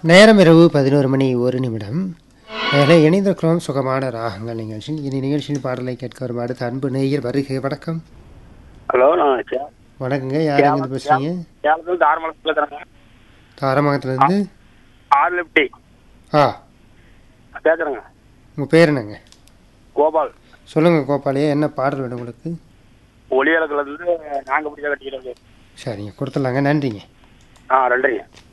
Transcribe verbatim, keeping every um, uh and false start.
நேரம் இரவு பதினோரு மணி ஒரு நிமிடம். அதில் இணைந்திருக்கிறோம் சுகமான ராகங்கள் நிகழ்ச்சி. இனி நிகழ்ச்சியில் பாடலை கேட்க வரும் அடுத்த அன்பு நேயர் வருகை. வணக்கம். ஹலோ, நான் வணக்கங்க. யார் எங்கேருந்து பேசுறீங்க? தாரமங்கலத்துலேருந்து ஆர்லிப்டி ஆ பேசுறேங்க. உங்கள் பேர் என்னங்க? கோபால். சொல்லுங்கள் கோபாலையா, என்ன பாடல் வேணும் உங்களுக்கு? ஒளியலகுலேருந்து நாங்கள் பிடிச்சா கட்டிக்கிறது. சரிங்க, கொடுத்துடலாங்க. நன்றிங்க. ஆ, நன்றிங்க.